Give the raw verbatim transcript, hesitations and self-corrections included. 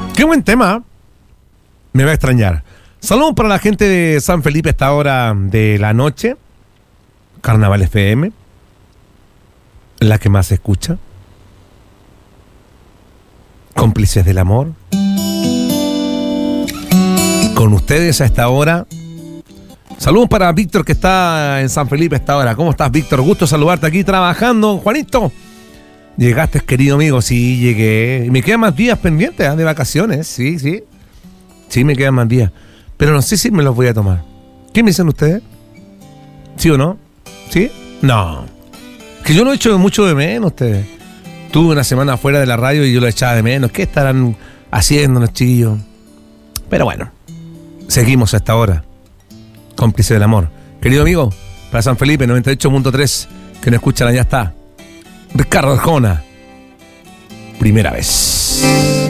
Qué buen tema. Me va a extrañar. Saludos para la gente de San Felipe a esta hora de la noche. Carnaval F M, la que más se escucha. Cómplices del amor. Con ustedes a esta hora. Saludos para Víctor, que está en San Felipe a esta hora. ¿Cómo estás, Víctor? Gusto saludarte aquí trabajando. Juanito, llegaste, querido amigo. Sí, llegué. Y me quedan más días pendientes, ¿eh? De vacaciones. Sí, sí. Sí, me quedan más días. Pero no sé si me los voy a tomar. ¿Qué me dicen ustedes? ¿Sí o no? ¿Sí? No. Que yo lo he hecho mucho de menos ustedes. Tuve una semana fuera de la radio y yo lo echaba de menos. ¿Qué estarán haciendo los chiquillos? Pero bueno, seguimos a esta hora. Cómplice del amor. Querido amigo, para San Felipe, noventa y ocho punto tres, que no escuchan, allá está Ricardo Arjona. Primera vez.